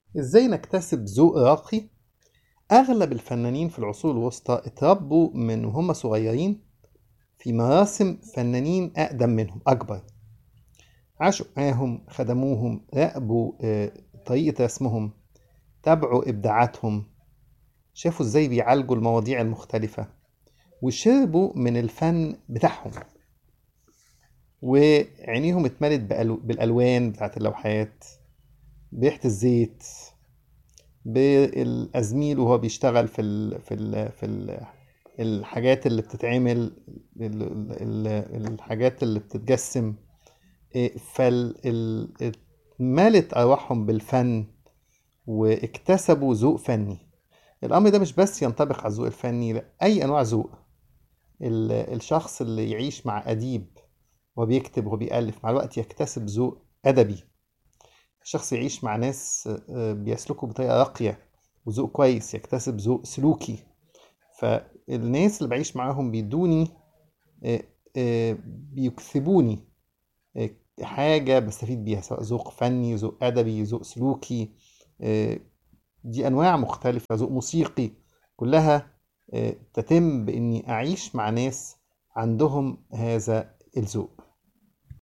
ازاي نكتسب ذوق راقي؟ اغلب الفنانين في العصور الوسطى اتربوا من وهم صغيرين في مراسم فنانين اقدم منهم اكبر. عاشوا معاهم، خدموهم، راقبوا طريقة رسمهم، تابعوا ابداعاتهم، شافوا ازاي بيعالجوا المواضيع المختلفة، وشربوا من الفن بتاعهم، وعينيهم اتملت بالالوان بتاعت اللوحات، بريحة الزيت، بالازميل وهو بيشتغل في الحاجات اللي بتتعمل، الحاجات اللي بتتجسم. مالت أرواحهم بالفن واكتسبوا ذوق فني. الأمر ده مش بس ينطبق على الذوق الفني، لا، أي أنواع ذوق. الشخص اللي يعيش مع أديب وبيكتب وبيألف مع الوقت يكتسب ذوق أدبي. الشخص يعيش مع ناس بيسلكوا بطريقة راقية وذوق كويس يكتسب ذوق سلوكي. فالناس اللي بعيش معاهم بيدوني آه، بيكسبوني آه، حاجة بستفيد بيها، سواء ذوق فني، ذوق أدبي، ذوق سلوكي. آه، دي أنواع مختلفة، ذوق موسيقي، كلها تتم بإني أعيش مع ناس عندهم هذا الذوق.